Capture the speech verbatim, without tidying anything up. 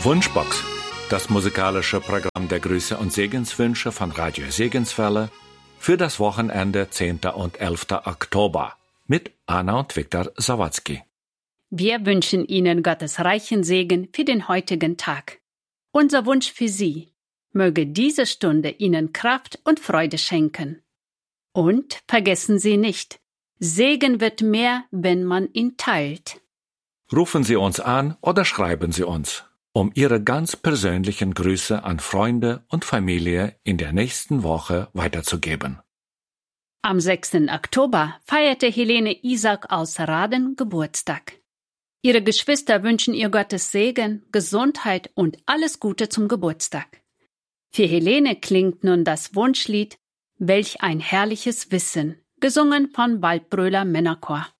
Wunschbox, das musikalische Programm der Grüße und Segenswünsche von Radio Segenswelle für das Wochenende zehnten und elften Oktober mit Anna und Viktor Sawatzki. Wir wünschen Ihnen Gottes reichen Segen für den heutigen Tag. Unser Wunsch für Sie: Möge diese Stunde Ihnen Kraft und Freude schenken. Und vergessen Sie nicht, Segen wird mehr, wenn man ihn teilt. Rufen Sie uns an oder schreiben Sie uns, um Ihre ganz persönlichen Grüße an Freunde und Familie in der nächsten Woche weiterzugeben. Am sechsten Oktober feierte Helene Isaac aus Raden Geburtstag. Ihre Geschwister wünschen ihr Gottes Segen, Gesundheit und alles Gute zum Geburtstag. Für Helene klingt nun das Wunschlied »Welch ein herrliches Wissen«, gesungen von Waldbröler Männerchor.